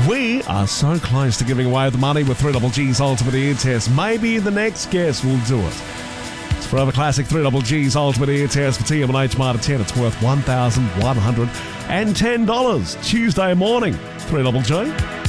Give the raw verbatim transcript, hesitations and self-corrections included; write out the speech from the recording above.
We are so close to giving away the money with three G's Ultimate Ear Test. Maybe the next guest will do it. It's Forever Classic three G's Ultimate Ear Test for T M and H Marta ten. It's worth one thousand one hundred ten dollars Tuesday morning. three G.